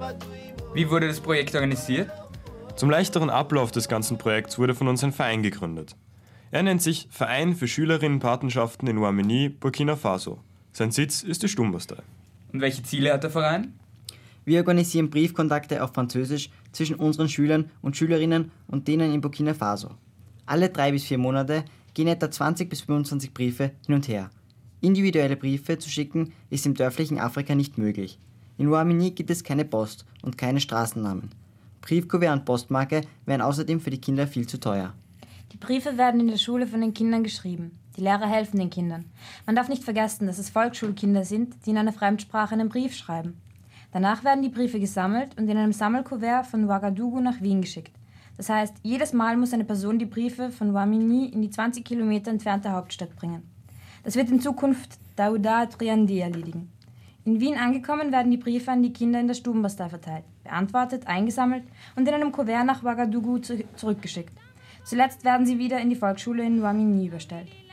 Wie wurde das Projekt organisiert? Zum leichteren Ablauf des ganzen Projekts wurde von uns ein Verein gegründet. Er nennt sich Verein für Schülerinnenpatenschaften in Ouarmeni, Burkina Faso. Sein Sitz ist die Stumbastei. Und welche Ziele hat der Verein? Wir organisieren Briefkontakte auf Französisch zwischen unseren Schülern und Schülerinnen und denen in Burkina Faso. Alle 3 bis 4 Monate gehen etwa 20 bis 25 Briefe hin und her. Individuelle Briefe zu schicken ist im dörflichen Afrika nicht möglich. In Ouarmeni gibt es keine Post und keine Straßennamen. Briefkuvert und Postmarke wären außerdem für die Kinder viel zu teuer. Die Briefe werden in der Schule von den Kindern geschrieben. Die Lehrer helfen den Kindern. Man darf nicht vergessen, dass es Volksschulkinder sind, die in einer Fremdsprache einen Brief schreiben. Danach werden die Briefe gesammelt und in einem Sammelkuvert von Ouagadougou nach Wien geschickt. Das heißt, jedes Mal muss eine Person die Briefe von Ouarmeni in die 20 Kilometer entfernte Hauptstadt bringen. Das wird in Zukunft Daouda Triandé erledigen. In Wien angekommen werden die Briefe an die Kinder in der Stubenbastei verteilt, beantwortet, eingesammelt und in einem Kuvert nach Ouagadougou zurückgeschickt. Zuletzt werden sie wieder in die Volksschule in Ouarmeni überstellt.